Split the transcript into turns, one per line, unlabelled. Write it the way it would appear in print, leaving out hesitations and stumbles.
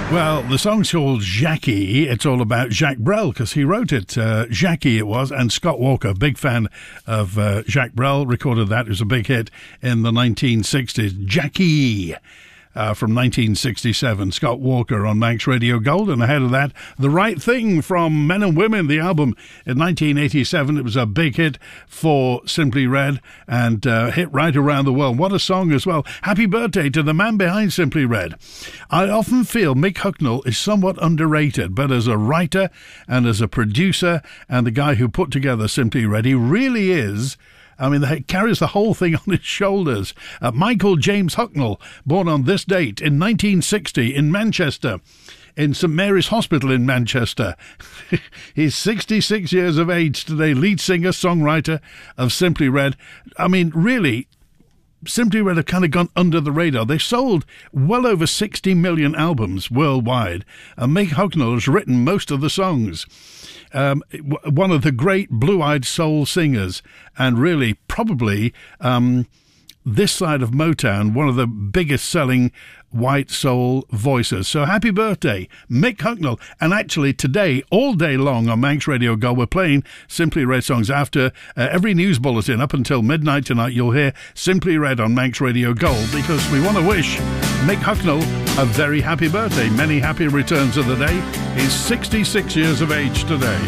Well, the song's called Jackie. It's all about Jacques Brel because he wrote it. Jackie it was, and Scott Walker, big fan of Jacques Brel, recorded that. It was a big hit in the 1960s. Jackie. From 1967, Scott Walker on Manx Radio Gold, and ahead of that, The Right Thing from Men and Women, the album in 1987. It was a big hit for Simply Red and hit right around the world. What a song as well. Happy birthday to the man behind Simply Red. I often feel Mick Hucknall is somewhat underrated, but as a writer and as a producer and the guy who put together Simply Red, he really is. I mean, he carries the whole thing on his shoulders. Michael James Hucknall, born on this date in 1960 in Manchester, in St Mary's Hospital in Manchester. He's 66 years of age today, lead singer, songwriter of Simply Red. I mean, really, Simply Red have kind of gone under the radar. They sold well over 60 million albums worldwide, and Mick Hucknall has written most of the songs. One of the great blue-eyed soul singers, and really probably this side of Motown, one of the biggest selling white soul voices. So happy birthday, Mick Hucknall. And actually today, all day long on Manx Radio Gold, we're playing Simply Red songs. After every news bulletin up until midnight tonight, you'll hear Simply Red on Manx Radio Gold, because we want to wish Mick Hucknall a very happy birthday. Many happy returns of the day. He's 66 years of age today.